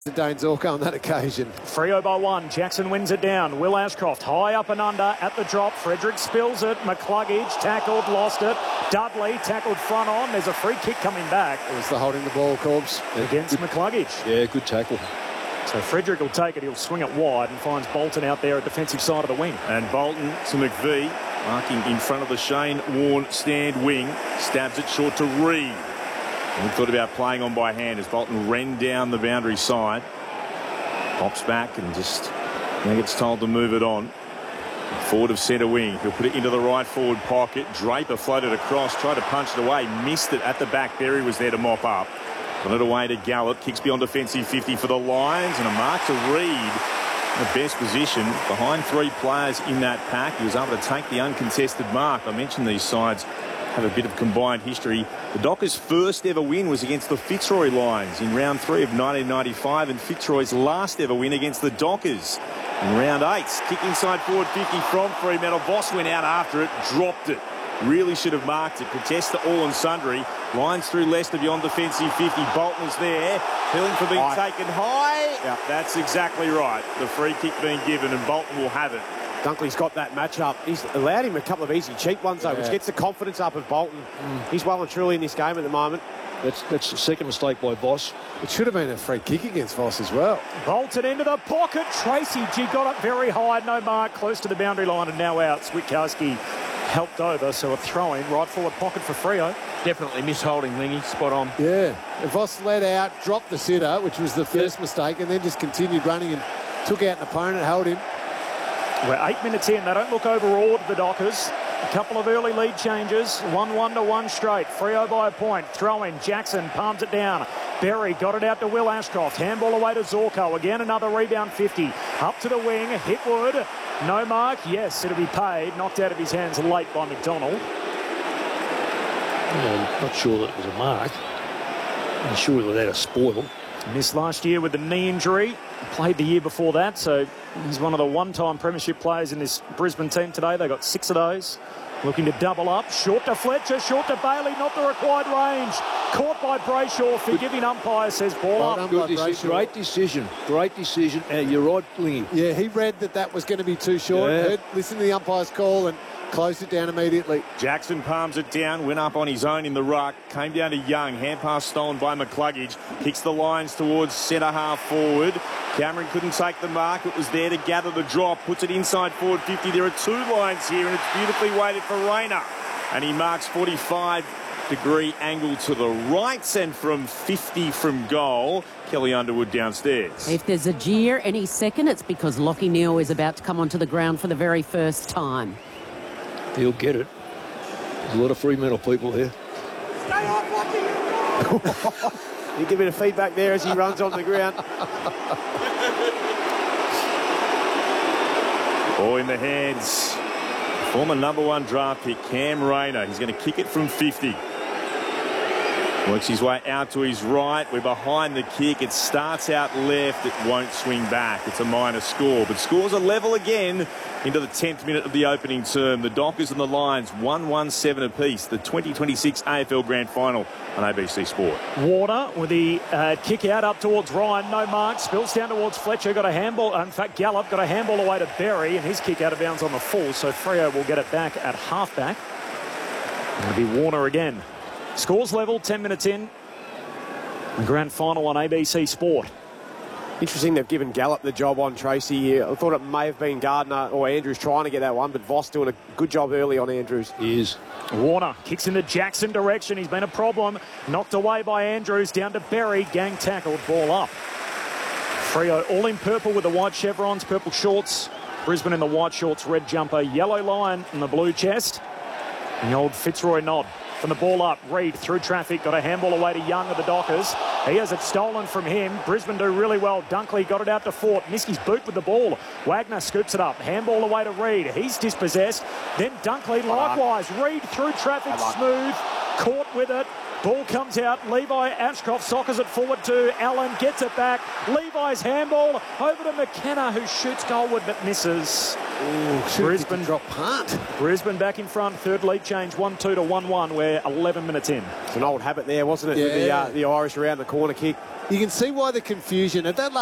Dane Zorko on that occasion. Freo by 1. Jackson wins it down. Will Ashcroft high up and under at the drop. Frederick spills it. McCluggage tackled, lost it. Dudley tackled front on. There's a free kick coming back. It was the holding the ball, Corbs. Against McCluggage. Yeah, good tackle. So Frederick will take it. He'll swing it wide and finds Bolton out there at defensive side of the wing. And Bolton to McVie, marking in front of the Shane Warne stand wing. Stabs it short to Reid. And we thought about playing on by hand as Bolton ran down the boundary side. Pops back and just now gets told to move it on. Forward of centre wing. He'll put it into the right forward pocket. Draper floated across, tried to punch it away, missed it at the back. Berry was there to mop up. Got it away to Gallup. Kicks beyond defensive 50 for the Lions. And a mark to Reid. The best position behind 3 players in that pack. He was able to take the uncontested mark. I mentioned these sides have a bit of combined history. The Dockers' first ever win was against the Fitzroy Lions in round 3 of 1995, and Fitzroy's last ever win against the Dockers in round 8. Kick inside forward 50 from Fremantle. Voss went out after it, dropped it. Really should have marked it. Protests to all and sundry. Lines through Leicester beyond defensive 50. Bolton was there. Peeling for being taken high. Yeah. That's exactly right. The free kick being given, and Bolton will have it. Dunkley's got that match-up. He's allowed him a couple of easy, cheap ones, though, which gets the confidence up of Bolton. He's well and truly in this game at the moment. That's the second mistake by Voss. It should have been a free kick against Voss as well. Bolton into the pocket. Tracy G got it very high. No mark. Close to the boundary line and now out. Switkowski helped over, so a throw-in. Right forward pocket for Freo. Definitely misholding, Lingy. Spot on. Yeah. And Voss led out, dropped the sitter, which was the first mistake, and then just continued running and took out an opponent, held him. We're 8 minutes in. They don't look overawed, the Dockers. A couple of early lead changes. 1-1 to 1 straight. Freo by a point. Throw in. Jackson palms it down. Berry got it out to Will Ashcroft. Handball away to Zorko. Again, another rebound 50. Up to the wing. Hitwood. No mark. Yes, it'll be paid. Knocked out of his hands late by McDonald. I'm not sure that it was a mark. I'm sure without a spoil. Missed last year with a knee injury. Played the year before that, so he's one of the one-time premiership players in this Brisbane team today. They got 6 of those. Looking to double up. Short to Fletcher, short to Bailey, not the required range. Caught by Brayshaw. Forgiving umpire says ball up. Great decision. Great decision. You're right, Lingy. Yeah, he read that was going to be too short. Yeah. Listened to the umpire's call and closed it down immediately. Jackson palms it down, went up on his own in the ruck, came down to Young, hand pass stolen by McCluggage, kicks the lines towards centre half forward. Cameron couldn't take the mark, it was there to gather the drop, puts it inside forward 50. There are 2 lines here and it's beautifully weighted for Rayner. And he marks 45-degree angle to the right, and from 50 from goal, Kelly Underwood downstairs. If there's a jeer any second, it's because Lachie Neale is about to come onto the ground for the very first time. He'll get it. There's a lot of Fremantle people here. Stay off, Lachie! You give it a feedback there as he runs on the ground. Ball in the hands. Former #1 draft pick, Cam Rayner. He's going to kick it from 50. Works his way out to his right. We're behind the kick. It starts out left. It won't swing back. It's a minor score. But scores are level again into the 10th minute of the opening term. The Dockers and the Lions 1-1-7 apiece. The 2026 AFL Grand Final on ABC Sport. Warner with the kick out up towards Ryan. No mark. Spills down towards Fletcher. Got a handball. In fact, Gallup got a handball away to Berry, and his kick out of bounds on the full. So Freo will get it back at halfback. It'll be Warner again. Scores level, 10 minutes in. The grand final on ABC Sport. Interesting they've given Gallup the job on Tracy here. I thought it may have been Gardner or Andrews trying to get that one, but Voss doing a good job early on Andrews. He is. Warner kicks in the Jackson direction. He's been a problem. Knocked away by Andrews. Down to Berry. Gang tackled. Ball up. Freo all in purple with the white chevrons, purple shorts. Brisbane in the white shorts, red jumper, yellow line in the blue chest. And the old Fitzroy nod. From the ball up, Reid through traffic, got a handball away to Young of the Dockers. He has it stolen from him. Brisbane do really well. Dunkley got it out to Fort. Miskey's boot with the ball. Wagner scoops it up. Handball away to Reid. He's dispossessed. Then Dunkley likewise. Reid through traffic, smooth. Caught with it. Ball comes out. Levi Ashcroft soccers it forward to Allen. Gets it back. Levi's handball over to McKenna, who shoots goalward but misses. Brisbane drop punt. Brisbane back in front. Third lead change, 1-2 to 1-1. We're 11 minutes in. It's an old habit there, wasn't it? Yeah. With the Irish around the corner kick. You can see why the confusion. At that